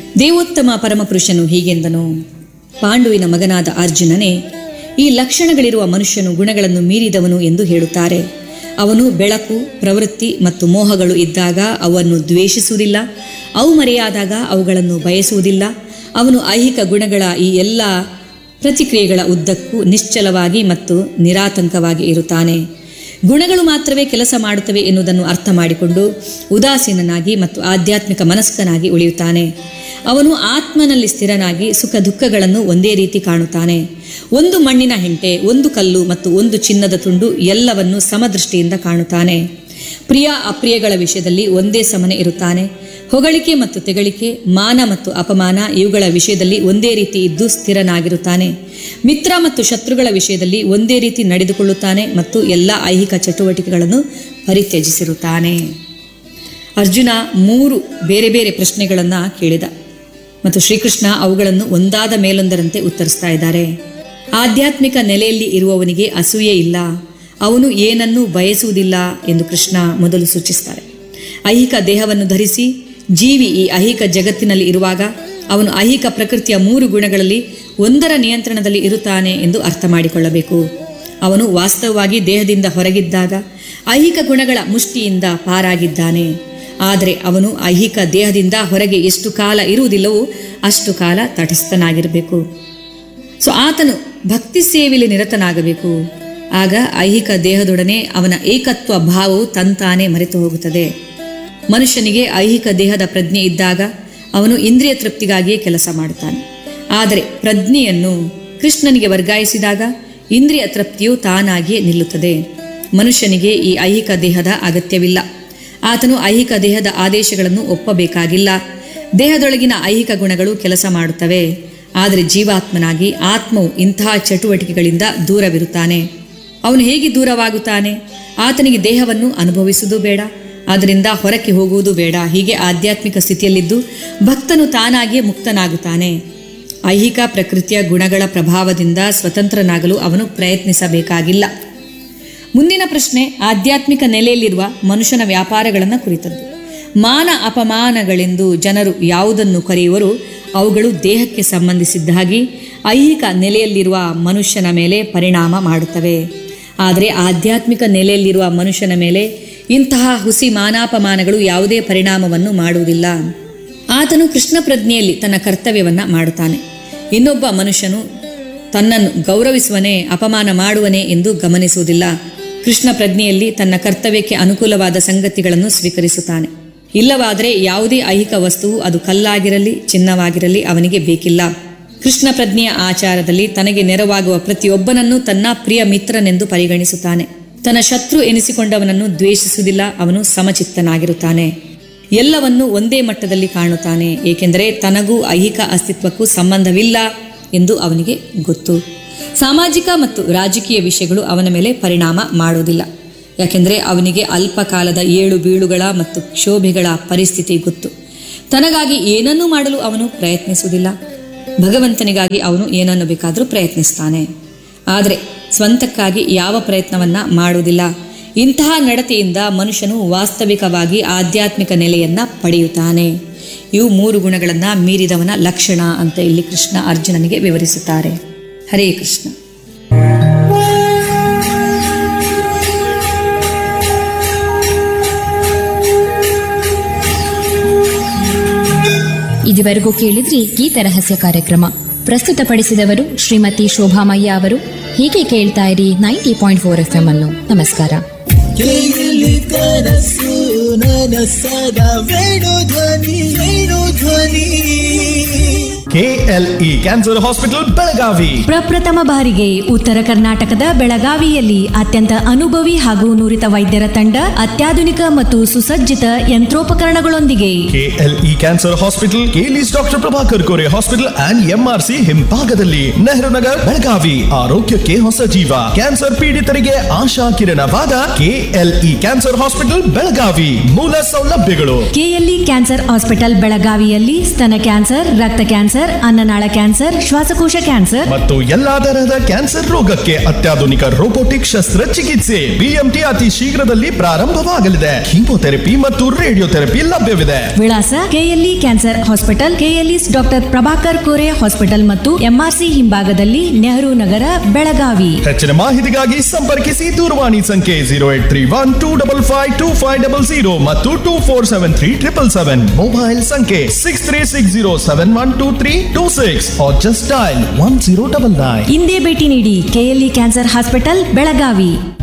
ದೇವೋತ್ತಮ ಪರಮಪುರುಷನು ಹೀಗೆಂದನು: ಪಾಂಡುವಿನ ಮಗನಾದ ಅರ್ಜುನನೇ, ಈ ಲಕ್ಷಣಗಳಿರುವ ಮನುಷ್ಯನು ಗುಣಗಳನ್ನು ಮೀರಿದವನು ಎಂದು ಹೇಳುತ್ತಾರೆ. ಅವನು ಬೆಳಕು, ಪ್ರವೃತ್ತಿ ಮತ್ತು ಮೋಹಗಳು ಇದ್ದಾಗ ಅವನ್ನು ದ್ವೇಷಿಸುವುದಿಲ್ಲ, ಅವು ಮರೆಯಾದಾಗ ಅವುಗಳನ್ನು ಬಯಸುವುದಿಲ್ಲ. ಅವನು ಐಹಿಕ ಗುಣಗಳ ಈ ಎಲ್ಲ ಪ್ರತಿಕ್ರಿಯೆಗಳ ಉದ್ದಕ್ಕೂ ನಿಶ್ಚಲವಾಗಿ ಮತ್ತು ನಿರಾತಂಕವಾಗಿ ಇರುತ್ತಾನೆ. ಗುಣಗಳು ಮಾತ್ರವೇ ಕೆಲಸ ಮಾಡುತ್ತವೆ ಎನ್ನುವುದನ್ನು ಅರ್ಥ ಮಾಡಿಕೊಂಡು ಉದಾಸೀನನಾಗಿ ಮತ್ತು ಆಧ್ಯಾತ್ಮಿಕ ಮನಸ್ಕನಾಗಿ ಉಳಿಯುತ್ತಾನೆ. ಅವನು ಆತ್ಮನಲ್ಲಿ ಸ್ಥಿರನಾಗಿ ಸುಖ ದುಃಖಗಳನ್ನು ಒಂದೇ ರೀತಿ ಕಾಣುತ್ತಾನೆ. ಒಂದು ಮಣ್ಣಿನ ಹೆಂಟೆ, ಒಂದು ಕಲ್ಲು ಮತ್ತು ಒಂದು ಚಿನ್ನದ ತುಂಡು ಎಲ್ಲವನ್ನು ಸಮದೃಷ್ಟಿಯಿಂದ ಕಾಣುತ್ತಾನೆ. ಪ್ರಿಯ ಅಪ್ರಿಯಗಳ ವಿಷಯದಲ್ಲಿ ಒಂದೇ ಸಮನೆ ಇರುತ್ತಾನೆ. ಹೊಗಳಿಕೆ ಮತ್ತು ತೆಗಳಿಕೆ, ಮಾನ ಮತ್ತು ಅಪಮಾನ ಇವುಗಳ ವಿಷಯದಲ್ಲಿ ಒಂದೇ ರೀತಿ ಇದ್ದು ಸ್ಥಿರನಾಗಿರುತ್ತಾನೆ. ಮಿತ್ರ ಮತ್ತು ಶತ್ರುಗಳ ವಿಷಯದಲ್ಲಿ ಒಂದೇ ರೀತಿ ನಡೆದುಕೊಳ್ಳುತ್ತಾನೆ ಮತ್ತು ಎಲ್ಲ ಐಹಿಕ ಚಟುವಟಿಕೆಗಳನ್ನು ಪರಿತ್ಯಜಿಸಿರುತ್ತಾನೆ. ಅರ್ಜುನ 3 ಬೇರೆ ಬೇರೆ ಪ್ರಶ್ನೆಗಳನ್ನು ಕೇಳಿದ ಮತ್ತು ಶ್ರೀಕೃಷ್ಣ ಅವುಗಳನ್ನು ಒಂದಾದ ಮೇಲೊಂದರಂತೆ ಉತ್ತರಿಸ್ತಾ ಇದ್ದಾರೆ. ಆಧ್ಯಾತ್ಮಿಕ ನೆಲೆಯಲ್ಲಿ ಇರುವವನಿಗೆ ಅಸೂಯೆ ಇಲ್ಲ, ಅವನು ಏನನ್ನೂ ಬಯಸುವುದಿಲ್ಲ ಎಂದು ಕೃಷ್ಣ ಮೊದಲು ಸೂಚಿಸ್ತಾರೆ. ಐಹಿಕ ದೇಹವನ್ನು ಧರಿಸಿ ಜೀವಿ ಈ ಐಹಿಕ ಜಗತ್ತಿನಲ್ಲಿ ಇರುವಾಗ ಅವನು ಐಹಿಕ ಪ್ರಕೃತಿಯ 3 ಗುಣಗಳಲ್ಲಿ ಒಂದರ ನಿಯಂತ್ರಣದಲ್ಲಿ ಇರುತ್ತಾನೆ ಎಂದು ಅರ್ಥ ಮಾಡಿಕೊಳ್ಳಬೇಕು. ಅವನು ವಾಸ್ತವವಾಗಿ ದೇಹದಿಂದ ಹೊರಗಿದ್ದಾಗ ಐಹಿಕ ಗುಣಗಳ ಮುಷ್ಟಿಯಿಂದ ಪಾರಾಗಿದ್ದಾನೆ. ಆದರೆ ಅವನು ಐಹಿಕ ದೇಹದಿಂದ ಹೊರಗೆ ಎಷ್ಟು ಕಾಲ ಇರುವುದಿಲ್ಲವೋ ಅಷ್ಟು ಕಾಲ ತಟಸ್ಥನಾಗಿರಬೇಕು. ಆತನು ಭಕ್ತಿ ಸೇವೆಯಲ್ಲಿ ನಿರತನಾಗಬೇಕು. ಆಗ ಐಹಿಕ ದೇಹದೊಡನೆ ಅವನ ಏಕತ್ವ ಭಾವವು ತಂತಾನೆ ಮರೆತು ಹೋಗುತ್ತದೆ. ಮನುಷ್ಯನಿಗೆ ಐಹಿಕ ದೇಹದ ಪ್ರಜ್ಞೆ ಇದ್ದಾಗ ಅವನು ಇಂದ್ರಿಯ ತೃಪ್ತಿಗಾಗಿಯೇ ಕೆಲಸ ಮಾಡುತ್ತಾನೆ. ಆದರೆ ಪ್ರಜ್ಞೆಯನ್ನು ಕೃಷ್ಣನಿಗೆ ವರ್ಗಾಯಿಸಿದಾಗ ಇಂದ್ರಿಯ ತೃಪ್ತಿಯು ತಾನಾಗಿಯೇ ನಿಲ್ಲುತ್ತದೆ. ಮನುಷ್ಯನಿಗೆ ಈ ಐಹಿಕ ದೇಹದ ಅಗತ್ಯವಿಲ್ಲ. ಆತನು ಐಹಿಕ ದೇಹದ ಆದೇಶಗಳನ್ನು ಒಪ್ಪಬೇಕಾಗಿಲ್ಲ. ದೇಹದೊಳಗಿನ ಐಹಿಕ ಗುಣಗಳು ಕೆಲಸ ಮಾಡುತ್ತವೆ. ಆದರೆ ಜೀವಾತ್ಮನಾಗಿ ಆತ್ಮವು ಇಂತಹ ಚಟುವಟಿಕೆಗಳಿಂದ ದೂರವಿರುತ್ತಾನೆ. ಅವನು ಹೇಗೆ ದೂರವಾಗುತ್ತಾನೆ? ಆತನಿಗೆ ದೇಹವನ್ನು ಅನುಭವಿಸುವುದು ಬೇಡ, ಅದರಿಂದ ಹೊರಕ್ಕೆ ಹೋಗುವುದು ಬೇಡ. ಹೀಗೆ ಆಧ್ಯಾತ್ಮಿಕ ಸ್ಥಿತಿಯಲ್ಲಿದ್ದು ಭಕ್ತನು ತಾನಾಗಿಯೇ ಮುಕ್ತನಾಗುತ್ತಾನೆ. ಐಹಿಕ ಪ್ರಕೃತಿಯ ಗುಣಗಳ ಪ್ರಭಾವದಿಂದ ಸ್ವತಂತ್ರನಾಗಲು ಅವನು ಪ್ರಯತ್ನಿಸಬೇಕಾಗಿಲ್ಲ. ಮುಂದಿನ ಪ್ರಶ್ನೆ ಆಧ್ಯಾತ್ಮಿಕ ನೆಲೆಯಲ್ಲಿರುವ ಮನುಷ್ಯನ ವ್ಯಾಪಾರಗಳನ್ನು ಕುರಿತದ್ದು. ಮಾನ ಅಪಮಾನಗಳೆಂದು ಜನರು ಯಾವುದನ್ನು ಕರೆಯುವರೋ ಅವುಗಳು ದೇಹಕ್ಕೆ ಸಂಬಂಧಿಸಿದ್ದಾಗಿ ಐಹಿಕ ನೆಲೆಯಲ್ಲಿರುವ ಮನುಷ್ಯನ ಮೇಲೆ ಪರಿಣಾಮ ಮಾಡುತ್ತವೆ. ಆದರೆ ಆಧ್ಯಾತ್ಮಿಕ ನೆಲೆಯಲ್ಲಿರುವ ಮನುಷ್ಯನ ಮೇಲೆ ಇಂತಹ ಹುಸಿ ಮಾನಾಪಮಾನಗಳು ಯಾವುದೇ ಪರಿಣಾಮವನ್ನು ಮಾಡುವುದಿಲ್ಲ. ಆತನು ಕೃಷ್ಣ ಪ್ರಜ್ಞೆಯಲ್ಲಿ ತನ್ನ ಕರ್ತವ್ಯವನ್ನು ಮಾಡುತ್ತಾನೆ. ಇನ್ನೊಬ್ಬ ಮನುಷ್ಯನು ತನ್ನನ್ನು ಗೌರವಿಸುವನೇ ಅಪಮಾನ ಮಾಡುವನೇ ಎಂದು ಗಮನಿಸುವುದಿಲ್ಲ. ಕೃಷ್ಣ ಪ್ರಜ್ಞೆಯಲ್ಲಿ ತನ್ನ ಕರ್ತವ್ಯಕ್ಕೆ ಅನುಕೂಲವಾದ ಸಂಗತಿಗಳನ್ನು ಸ್ವೀಕರಿಸುತ್ತಾನೆ. ಇಲ್ಲವಾದರೆ ಯಾವುದೇ ಐಹಿಕ ವಸ್ತುವು ಅದು ಕಲ್ಲಾಗಿರಲಿ ಚಿನ್ನವಾಗಿರಲಿ ಅವನಿಗೆ ಬೇಕಿಲ್ಲ. ಕೃಷ್ಣ ಪ್ರಜ್ಞೆಯ ಆಚಾರದಲ್ಲಿ ತನಗೆ ನೆರವಾಗುವ ಪ್ರತಿಯೊಬ್ಬನನ್ನು ತನ್ನ ಪ್ರಿಯ ಮಿತ್ರನೆಂದು ಪರಿಗಣಿಸುತ್ತಾನೆ. ತನ್ನ ಶತ್ರು ಎನಿಸಿಕೊಂಡವನನ್ನು ದ್ವೇಷಿಸುವುದಿಲ್ಲ. ಅವನು ಸಮಚಿತ್ತನಾಗಿರುತ್ತಾನೆ. ಎಲ್ಲವನ್ನೂ ಒಂದೇ ಮಟ್ಟದಲ್ಲಿ ಕಾಣುತ್ತಾನೆ, ಏಕೆಂದರೆ ತನಗೂ ಐಹಿಕ ಅಸ್ತಿತ್ವಕ್ಕೂ ಸಂಬಂಧವಿಲ್ಲ ಎಂದು ಅವನಿಗೆ ಗೊತ್ತು. ಸಾಮಾಜಿಕ ಮತ್ತು ರಾಜಕೀಯ ವಿಷಯಗಳು ಅವನ ಮೇಲೆ ಪರಿಣಾಮ ಮಾಡುವುದಿಲ್ಲ, ಯಾಕೆಂದರೆ ಅವನಿಗೆ ಅಲ್ಪ ಕಾಲದ ಏಳು ಬೀಳುಗಳ ಮತ್ತು ಕ್ಷೋಭೆಗಳ ಪರಿಸ್ಥಿತಿ ಗೊತ್ತು. ತನಗಾಗಿ ಏನನ್ನೂ ಮಾಡಲು ಅವನು ಪ್ರಯತ್ನಿಸುವುದಿಲ್ಲ. ಭಗವಂತನಿಗಾಗಿ ಅವನು ಏನನ್ನು ಬೇಕಾದರೂ ಪ್ರಯತ್ನಿಸ್ತಾನೆ, ಆದರೆ ಸ್ವಂತಕ್ಕಾಗಿ ಯಾವ ಪ್ರಯತ್ನವನ್ನ ಮಾಡುವುದಿಲ್ಲ. ಇಂತಹ ನಡತೆಯಿಂದ ಮನುಷ್ಯನು ವಾಸ್ತವಿಕವಾಗಿ ಆಧ್ಯಾತ್ಮಿಕ ನೆಲೆಯನ್ನ ಪಡೆಯುತ್ತಾನೆ. ಇವು 3 ಗುಣಗಳನ್ನು ಮೀರಿದವನ ಲಕ್ಷಣ ಅಂತ ಇಲ್ಲಿ ಕೃಷ್ಣ ಅರ್ಜುನನಿಗೆ ವಿವರಿಸುತ್ತಾರೆ. ಹರೇ ಕೃಷ್ಣ. ಇದುವರೆಗೂ ಕೇಳಿದ್ರಿ ಗೀತ ರಹಸ್ಯ ಕಾರ್ಯಕ್ರಮ. ಪ್ರಸ್ತುತಪಡಿಸಿದವರು ಶ್ರೀಮತಿ ಶೋಭಾಮಯ್ಯ ಅವರು. ಹೀಗೆ ಕೇಳ್ತಾ ಇರಿ 90.4 FM ಅನ್ನು. ನಮಸ್ಕಾರ. KLE ಕ್ಯಾನ್ಸರ್ ಹಾಸ್ಪಿಟಲ್ ಬೆಳಗಾವಿ ಪ್ರಪ್ರಥಮ ಬಾರಿಗೆ ಉತ್ತರ ಕರ್ನಾಟಕದ ಬೆಳಗಾವಿಯಲ್ಲಿ ಅತ್ಯಂತ ಅನುಭವಿ ಹಾಗೂ ನುರಿತ ವೈದ್ಯರ ತಂಡ, ಅತ್ಯಾಧುನಿಕ ಮತ್ತು ಸುಸಜ್ಜಿತ ಯಂತ್ರೋಪಕರಣಗಳೊಂದಿಗೆ. KLE cancer hospital ಕೇಲಿಸ್ doctor Prabhakar Kore hospital and MRC ಹಿಂಭಾಗದಲ್ಲಿ, ನೆಹರು ನಗರ್, ಬೆಳಗಾವಿ. ಆರೋಗ್ಯಕ್ಕೆ ಹೊಸ ಜೀವ. ಕ್ಯಾನ್ಸರ್ ಪೀಡಿತರಿಗೆ ಆಶಾ ಕಿರಣವಾದ KLE ಕ್ಯಾನ್ಸರ್ ಹಾಸ್ಪಿಟಲ್ ಬೆಳಗಾವಿ. ಮೂಲ ಸೌಲಭ್ಯಗಳು: KLE ಕ್ಯಾನ್ಸರ್ ಹಾಸ್ಪಿಟಲ್ ಬೆಳಗಾವಿಯಲ್ಲಿ ಸ್ತನ ಕ್ಯಾನ್ಸರ್, ರಕ್ತ ಕ್ಯಾನ್ಸರ್, ಅನ್ನ ಅನ್ನನಾಳ ಕ್ಯಾನ್ಸರ್, ಶ್ವಾಸಕೋಶ ಕ್ಯಾನ್ಸರ್ ಮತ್ತು ಎಲ್ಲಾ ತರಹದ ಕ್ಯಾನ್ಸರ್ ರೋಗಕ್ಕೆ ಅತ್ಯಾಧುನಿಕ ರೋಬೋಟಿಕ್ ಶಸ್ತ್ರಚಿಕಿತ್ಸೆ ಬಿಎಂಟಿ ಅತಿ ಶೀಘ್ರದಲ್ಲಿ ಪ್ರಾರಂಭವಾಗಲಿದೆ. ಕೀಮೋಥೆರಪಿ ಮತ್ತು ರೇಡಿಯೋಥೆರಪಿ ಲಭ್ಯವಿದೆ. ವಿಳಾಸ KLE cancer hospital, KLES doctor Prabhakar Kore hospital ಮತ್ತು ಎಂಆರ್ಸಿ ಹಿಂಭಾಗದಲ್ಲಿ, ನೆಹರು ನಗರ, ಬೆಳಗಾವಿ. ಹೆಚ್ಚಿನ ಮಾಹಿತಿಗಾಗಿ ಸಂಪರ್ಕಿಸಿ ದೂರವಾಣಿ ಸಂಖ್ಯೆ 0831255500 ಮತ್ತು 247377. ಮೊಬೈಲ್ ಸಂಖ್ಯೆ 6360712326 or just dial 1099. ಇಂದೇ ಭೇಟಿ ನೀಡಿ ಕೆಎಲ್ಇ ಕ್ಯಾನ್ಸರ್ ಹಾಸ್ಪಿಟಲ್, ಬೆಳಗಾವಿ.